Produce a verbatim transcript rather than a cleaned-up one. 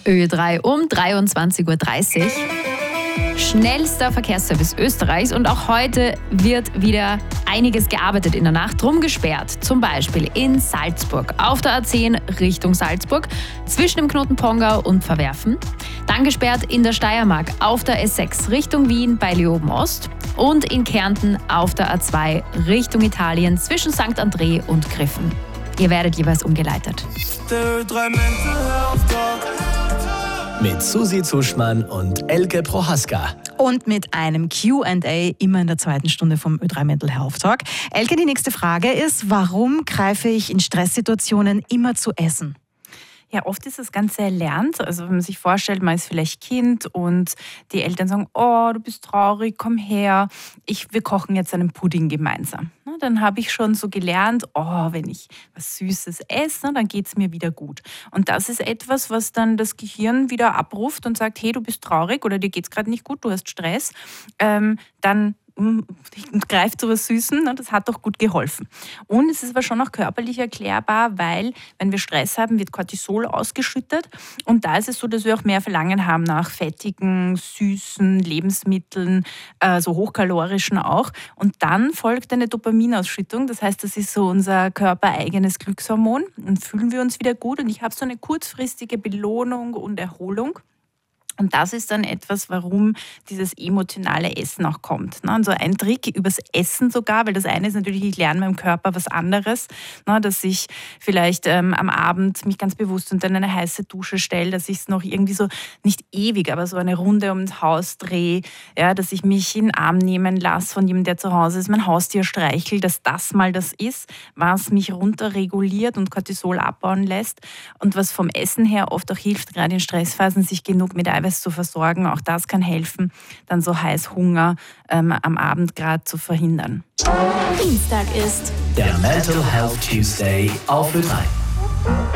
Ö drei um dreiundzwanzig Uhr dreißig. Schnellster Verkehrsservice Österreichs und auch heute wird wieder einiges gearbeitet in der Nacht, drum gesperrt. Zum Beispiel in Salzburg auf der A zehn Richtung Salzburg zwischen dem Knoten Pongau und Verwerfen. Dann gesperrt in der Steiermark auf der S sechs Richtung Wien bei Leoben Ost und in Kärnten auf der A zwei Richtung Italien zwischen Sankt André und Griffen. Ihr werdet jeweils umgeleitet. Mit Susi Zuschmann und Elke Prohaska. Und mit einem Q and A immer in der zweiten Stunde vom Ö drei Mental Health Talk. Elke, die nächste Frage ist, warum greife ich in Stresssituationen immer zu Essen? Ja, oft ist das Ganze erlernt. Also wenn man sich vorstellt, man ist vielleicht Kind und die Eltern sagen, oh, du bist traurig, komm her, ich, wir kochen jetzt einen Pudding gemeinsam. Dann habe ich schon so gelernt, oh, wenn ich was Süßes esse, dann geht es mir wieder gut. Und das ist etwas, was dann das Gehirn wieder abruft und sagt, hey, du bist traurig oder dir geht es gerade nicht gut, du hast Stress. Ähm, dann greift zu was Süßen, das hat doch gut geholfen. Und es ist aber schon auch körperlich erklärbar, weil wenn wir Stress haben, wird Cortisol ausgeschüttet und da ist es so, dass wir auch mehr Verlangen haben nach fettigen, süßen Lebensmitteln, äh, so hochkalorischen auch. Und dann folgt eine Dopaminausschüttung, das heißt, das ist so unser körpereigenes Glückshormon und fühlen wir uns wieder gut und ich habe so eine kurzfristige Belohnung und Erholung. Und das ist dann etwas, warum dieses emotionale Essen auch kommt. Also ein Trick übers Essen sogar, weil das eine ist natürlich, ich lerne meinem Körper was anderes, dass ich vielleicht ähm, am Abend mich ganz bewusst unter eine heiße Dusche stelle, dass ich es noch irgendwie so, nicht ewig, aber so eine Runde ums Haus drehe, ja, dass ich mich in den Arm nehmen lasse von jemandem, der zu Hause ist, mein Haustier streichel, dass das mal das ist, was mich runterreguliert und Cortisol abbauen lässt und was vom Essen her oft auch hilft, gerade in Stressphasen, sich genug mit Eiweiß zu versorgen. Auch das kann helfen, dann so Heißhunger ähm, am Abend gerade zu verhindern. Dienstag ist der Mental Health Tuesday auf Ö drei.